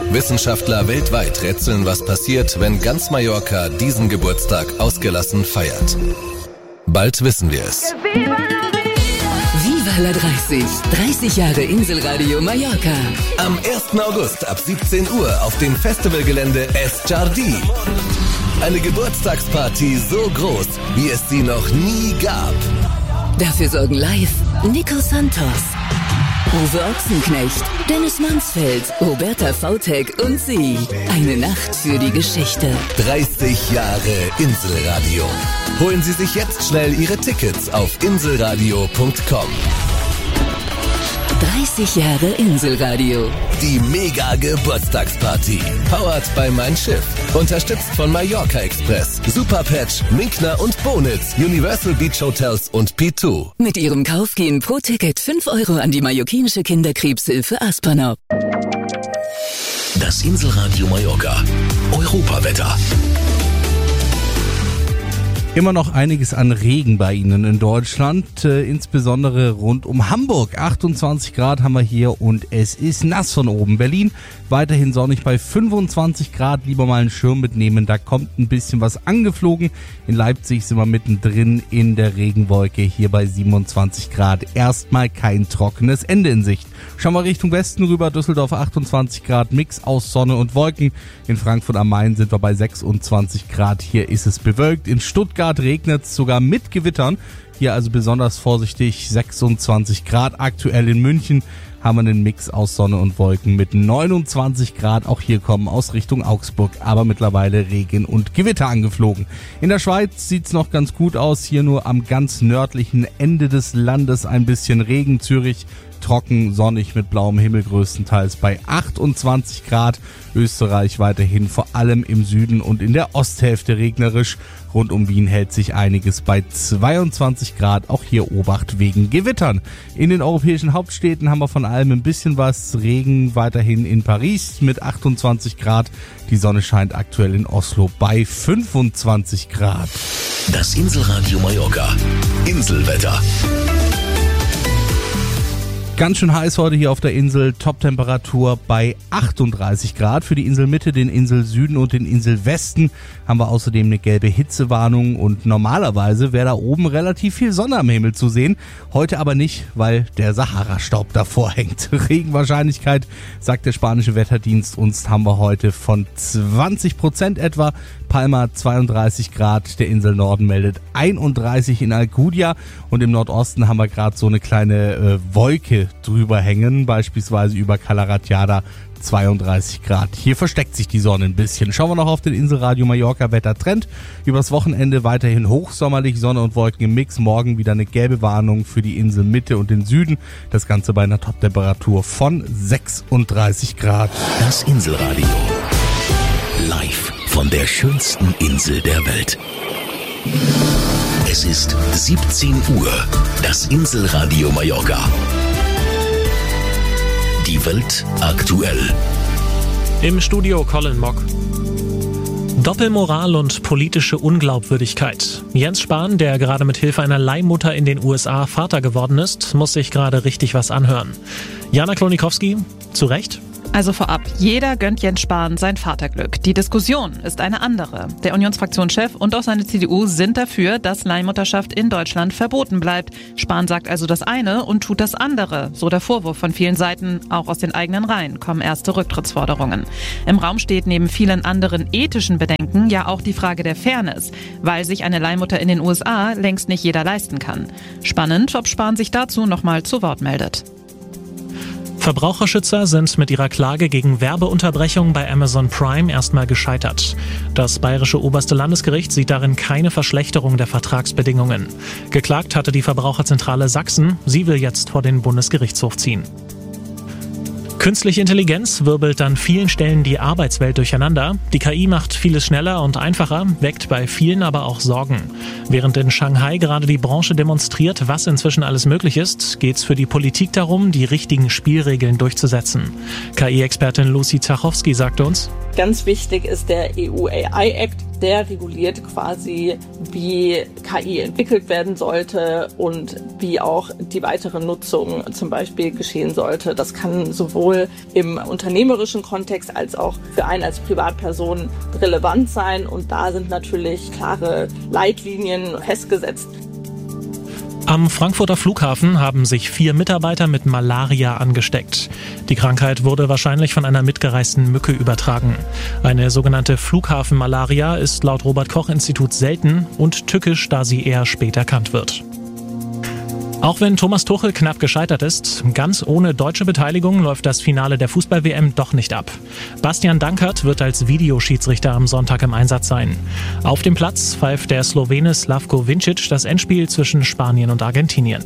Wissenschaftler weltweit rätseln, was passiert, wenn ganz Mallorca diesen Geburtstag ausgelassen feiert. Bald wissen wir es. Viva la 30. 30 Jahre Inselradio Mallorca. Am 1. August ab 17 Uhr auf dem Festivalgelände Es Jardí. Eine Geburtstagsparty so groß, wie es sie noch nie gab. Dafür sorgen live Nico Santos, Uwe Ochsenknecht, Dennis Mansfeld, Roberta Vautek und sie. Eine Nacht für die Geschichte. 30 Jahre Inselradio. Holen Sie sich jetzt schnell Ihre Tickets auf inselradio.com. 30 Jahre Inselradio. Die Mega-Geburtstagsparty. Powered by Mein Schiff. Unterstützt von Mallorca Express, Superpatch, Minkner und Bonitz, Universal Beach Hotels und P2. Mit ihrem Kauf gehen pro Ticket 5 € an die mallorquinische Kinderkrebshilfe Aspanop. Das Inselradio Mallorca. Europawetter. Immer noch einiges an Regen bei Ihnen in Deutschland, insbesondere rund um Hamburg. 28 Grad haben wir hier und es ist nass von oben. Berlin weiterhin sonnig bei 25 Grad. Lieber mal einen Schirm mitnehmen, da kommt ein bisschen was angeflogen. In Leipzig sind wir mittendrin in der Regenwolke, hier bei 27 Grad. Erstmal kein trockenes Ende in Sicht. Schauen wir Richtung Westen rüber, Düsseldorf 28 Grad, Mix aus Sonne und Wolken. In Frankfurt am Main sind wir bei 26 Grad, hier ist es bewölkt. In Stuttgart regnet es sogar mit Gewittern. Hier also besonders vorsichtig, 26 Grad. Aktuell in München haben wir einen Mix aus Sonne und Wolken mit 29 Grad. Auch hier kommen aus Richtung Augsburg aber mittlerweile Regen und Gewitter angeflogen. In der Schweiz sieht's noch ganz gut aus. Hier nur am ganz nördlichen Ende des Landes ein bisschen Regen. Zürich trocken, sonnig mit blauem Himmel, größtenteils bei 28 Grad. Österreich weiterhin vor allem im Süden und in der Osthälfte regnerisch. Rund um Wien hält sich einiges bei 22 Grad. Auch hier Obacht wegen Gewittern. In den europäischen Hauptstädten haben wir von allem ein bisschen was. Regen weiterhin in Paris mit 28 Grad. Die Sonne scheint aktuell in Oslo bei 25 Grad. Das Inselradio Mallorca. Inselwetter. Ganz schön heiß heute hier auf der Insel, Top-Temperatur bei 38 Grad. Für die Inselmitte, den Inselsüden und den Inselwesten haben wir außerdem eine gelbe Hitzewarnung und normalerweise wäre da oben relativ viel Sonne am Himmel zu sehen. Heute aber nicht, weil der Sahara-Staub davor hängt. Regenwahrscheinlichkeit, sagt der spanische Wetterdienst uns, haben wir heute von 20% etwa. Palma 32 Grad, der Insel Norden meldet 31 in Alcudia und im Nordosten haben wir gerade so eine kleine Wolke drüber hängen, beispielsweise über Calaratiada 32 Grad. Hier versteckt sich die Sonne ein bisschen. Schauen wir noch auf den Inselradio Mallorca Wettertrend. Übers Wochenende weiterhin hochsommerlich, Sonne und Wolken im Mix. Morgen wieder eine gelbe Warnung für die Inselmitte und den Süden. Das Ganze bei einer Top-Temperatur von 36 Grad. Das Inselradio. Live von der schönsten Insel der Welt. Es ist 17 Uhr. Das Inselradio Mallorca. Die Welt aktuell. Im Studio Colin Mock. Doppelmoral und politische Unglaubwürdigkeit. Jens Spahn, der gerade mit Hilfe einer Leihmutter in den USA Vater geworden ist, muss sich gerade richtig was anhören. Jana Klonikowski, zu Recht? Also vorab, jeder gönnt Jens Spahn sein Vaterglück. Die Diskussion ist eine andere. Der Unionsfraktionschef und auch seine CDU sind dafür, dass Leihmutterschaft in Deutschland verboten bleibt. Spahn sagt also das eine und tut das andere. So der Vorwurf von vielen Seiten. Auch aus den eigenen Reihen kommen erste Rücktrittsforderungen. Im Raum steht neben vielen anderen ethischen Bedenken ja auch die Frage der Fairness, weil sich eine Leihmutter in den USA längst nicht jeder leisten kann. Spannend, ob Spahn sich dazu nochmal zu Wort meldet. Verbraucherschützer sind mit ihrer Klage gegen Werbeunterbrechung bei Amazon Prime erstmal gescheitert. Das bayerische oberste Landesgericht sieht darin keine Verschlechterung der Vertragsbedingungen. Geklagt hatte die Verbraucherzentrale Sachsen. Sie will jetzt vor den Bundesgerichtshof ziehen. Künstliche Intelligenz wirbelt an vielen Stellen die Arbeitswelt durcheinander. Die KI macht vieles schneller und einfacher, weckt bei vielen aber auch Sorgen. Während in Shanghai gerade die Branche demonstriert, was inzwischen alles möglich ist, geht's für die Politik darum, die richtigen Spielregeln durchzusetzen. KI-Expertin Lucy Zachowski sagte uns: Ganz wichtig ist der EU AI Act. Der reguliert quasi, wie KI entwickelt werden sollte und wie auch die weitere Nutzung zum Beispiel geschehen sollte. Das kann sowohl im unternehmerischen Kontext als auch für einen als Privatperson relevant sein. Und da sind natürlich klare Leitlinien festgesetzt. Am Frankfurter Flughafen haben sich 4 Mitarbeiter mit Malaria angesteckt. Die Krankheit wurde wahrscheinlich von einer mitgereisten Mücke übertragen. Eine sogenannte Flughafenmalaria ist laut Robert-Koch-Institut selten und tückisch, da sie eher spät erkannt wird. Auch wenn Thomas Tuchel knapp gescheitert ist, ganz ohne deutsche Beteiligung läuft das Finale der Fußball-WM doch nicht ab. Bastian Dankert wird als Videoschiedsrichter am Sonntag im Einsatz sein. Auf dem Platz pfeift der Slowene Slavko Vincic das Endspiel zwischen Spanien und Argentinien.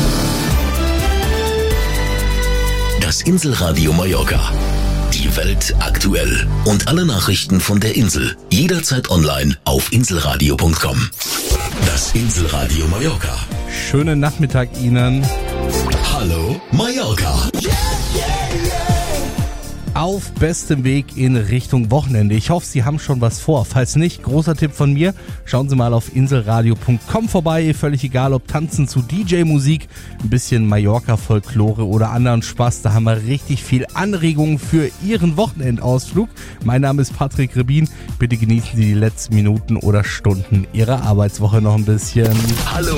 Das Inselradio Mallorca. Die Welt aktuell. Und alle Nachrichten von der Insel. Jederzeit online auf inselradio.com. Das Inselradio Mallorca. Schönen Nachmittag Ihnen. Hallo Mallorca. Auf bestem Weg in Richtung Wochenende. Ich hoffe, Sie haben schon was vor. Falls nicht, großer Tipp von mir, schauen Sie mal auf inselradio.com vorbei. Völlig egal, ob tanzen zu DJ-Musik, ein bisschen Mallorca-Folklore oder anderen Spaß. Da haben wir richtig viel Anregungen für Ihren Wochenendausflug. Mein Name ist Patrick Rebin. Bitte genießen Sie die letzten Minuten oder Stunden Ihrer Arbeitswoche noch ein bisschen. Hallo